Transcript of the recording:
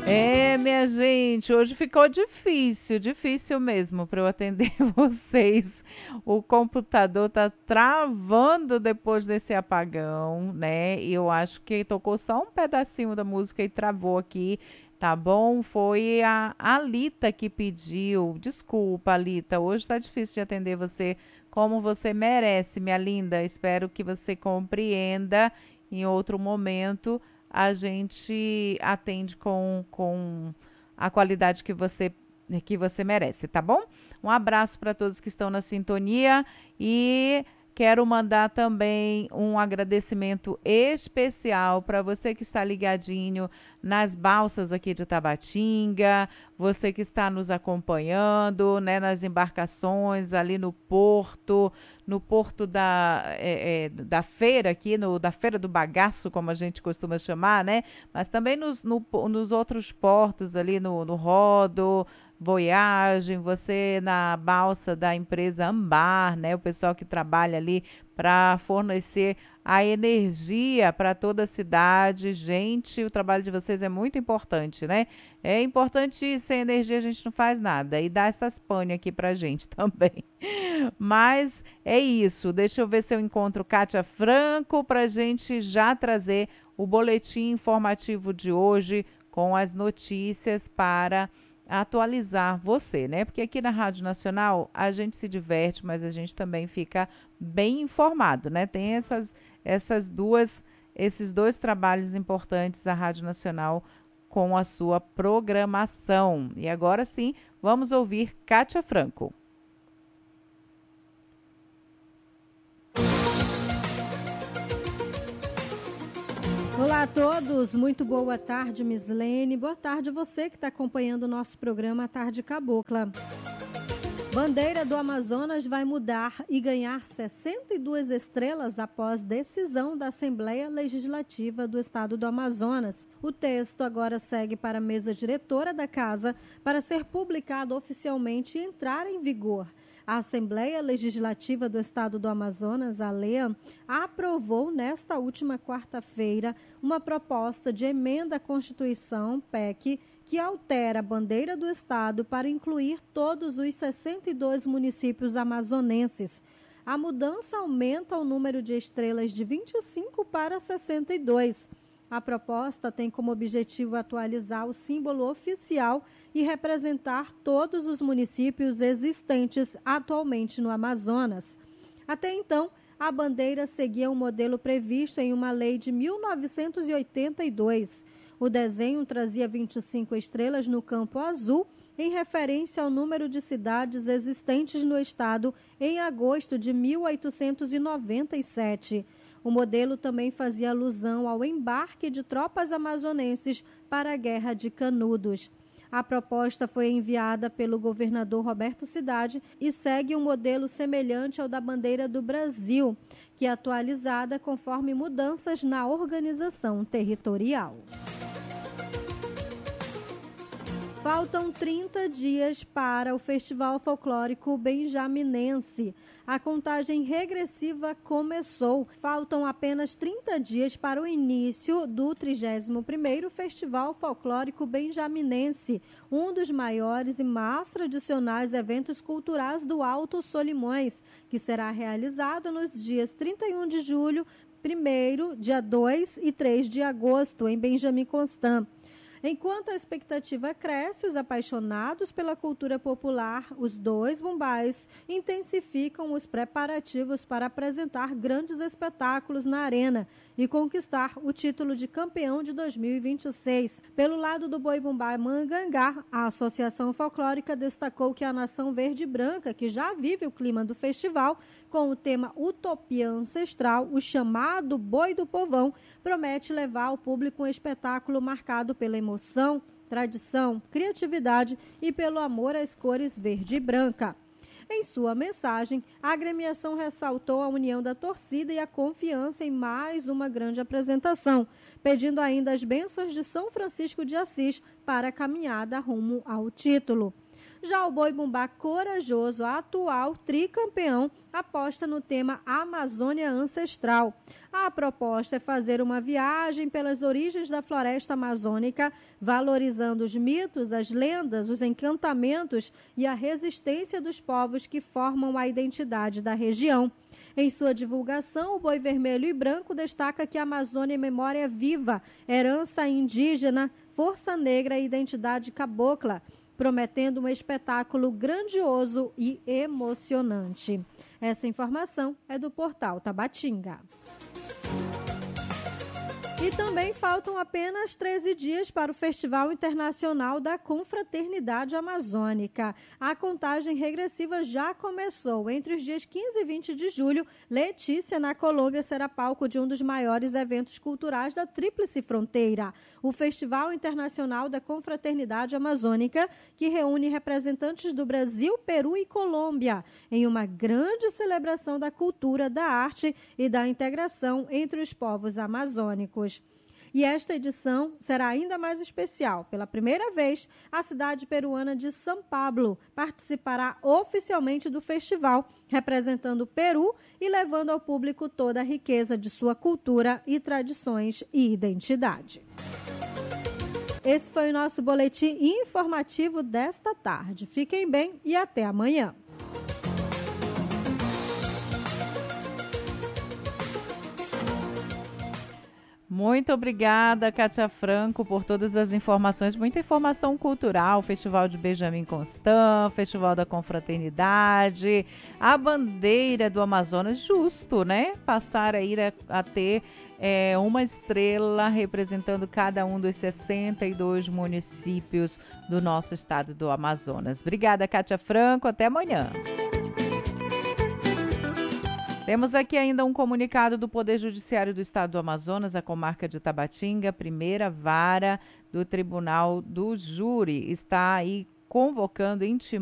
Minha gente, hoje ficou difícil mesmo para eu atender vocês. O computador tá travando depois desse apagão, né? E eu acho que tocou só um pedacinho da música e travou aqui, tá bom? Foi a Alita que pediu. Desculpa, Alita, hoje tá difícil de atender você como você merece, minha linda. Espero que você compreenda em outro momento a gente atende com a qualidade que você merece, tá bom? Um abraço para todos que estão na sintonia e quero mandar também um agradecimento especial para você que está ligadinho nas balsas aqui de Tabatinga, você que está nos acompanhando, né, nas embarcações ali no porto da feira aqui, da Feira do Bagaço, como a gente costuma chamar, né? Mas também nos outros portos ali no Rodo, Voyagem, você na balsa da empresa Ambar, né? O pessoal que trabalha ali para fornecer a energia para toda a cidade. Gente, o trabalho de vocês é muito importante, né? É importante, sem energia a gente não faz nada. E dá essas pane aqui pra gente também. Mas é isso. Deixa eu ver se eu encontro Kátia Franco pra gente já trazer o boletim informativo de hoje com as notícias para atualizar você, né? Porque aqui na Rádio Nacional a gente se diverte, mas a gente também fica bem informado, né? Tem esses dois trabalhos importantes da Rádio Nacional com a sua programação. E agora sim, vamos ouvir Kátia Franco. Olá a todos, muito boa tarde, Mislene. Boa tarde você que está acompanhando o nosso programa Tarde Cabocla. Bandeira do Amazonas vai mudar e ganhar 62 estrelas após decisão da Assembleia Legislativa do Estado do Amazonas. O texto agora segue para a mesa diretora da Casa para ser publicado oficialmente e entrar em vigor. A Assembleia Legislativa do Estado do Amazonas, a ALEA, aprovou nesta última quarta-feira uma proposta de emenda à Constituição, PEC, que altera a bandeira do Estado para incluir todos os 62 municípios amazonenses. A mudança aumenta o número de estrelas de 25 para 62. A proposta tem como objetivo atualizar o símbolo oficial e representar todos os municípios existentes atualmente no Amazonas. Até então, a bandeira seguia um modelo previsto em uma lei de 1982. O desenho trazia 25 estrelas no campo azul, em referência ao número de cidades existentes no estado em agosto de 1897. O modelo também fazia alusão ao embarque de tropas amazonenses para a Guerra de Canudos. A proposta foi enviada pelo governador Roberto Cidade e segue um modelo semelhante ao da bandeira do Brasil, que é atualizada conforme mudanças na organização territorial. Faltam 30 dias para o Festival Folclórico Benjaminense. A contagem regressiva começou. Faltam apenas 30 dias para o início do 31º Festival Folclórico Benjaminense, um dos maiores e mais tradicionais eventos culturais do Alto Solimões, que será realizado nos dias 31 de julho, 1º, dia 2 e 3 de agosto, em Benjamin Constant. Enquanto a expectativa cresce, os apaixonados pela cultura popular, os dois bumbais, intensificam os preparativos para apresentar grandes espetáculos na arena e conquistar o título de campeão de 2026. Pelo lado do Boi Bumbá Mangangá, a Associação Folclórica destacou que a Nação Verde e Branca, que já vive o clima do festival, com o tema Utopia Ancestral, o chamado Boi do Povão, promete levar ao público um espetáculo marcado pela emoção, tradição, criatividade e pelo amor às cores verde e branca. Em sua mensagem, a agremiação ressaltou a união da torcida e a confiança em mais uma grande apresentação, pedindo ainda as bênçãos de São Francisco de Assis para a caminhada rumo ao título. Já o Boi-bumbá corajoso, atual tricampeão, aposta no tema Amazônia Ancestral. A proposta é fazer uma viagem pelas origens da floresta amazônica, valorizando os mitos, as lendas, os encantamentos e a resistência dos povos que formam a identidade da região. Em sua divulgação, o Boi Vermelho e Branco destaca que a Amazônia é memória viva, herança indígena, força negra e identidade cabocla, prometendo um espetáculo grandioso e emocionante. Essa informação é do portal Tabatinga. E também faltam apenas 13 dias para o Festival Internacional da Confraternidade Amazônica. A contagem regressiva já começou. Entre os dias 15 e 20 de julho, Letícia, na Colômbia, será palco de um dos maiores eventos culturais da Tríplice Fronteira, o Festival Internacional da Confraternidade Amazônica, que reúne representantes do Brasil, Peru e Colômbia, em uma grande celebração da cultura, da arte e da integração entre os povos amazônicos. E esta edição será ainda mais especial. Pela primeira vez, a cidade peruana de São Pablo participará oficialmente do festival, representando o Peru e levando ao público toda a riqueza de sua cultura e tradições e identidade. Esse foi o nosso boletim informativo desta tarde. Fiquem bem e até amanhã. Muito obrigada, Kátia Franco, por todas as informações. Muita informação cultural, Festival de Benjamin Constant, Festival da Confraternidade, a bandeira do Amazonas, justo, né? Passar a ir a ter uma estrela representando cada um dos 62 municípios do nosso estado do Amazonas. Obrigada, Kátia Franco. Até amanhã. Temos aqui ainda um comunicado do Poder Judiciário do Estado do Amazonas, a comarca de Tabatinga, primeira vara do Tribunal do Júri, está aí convocando, intimando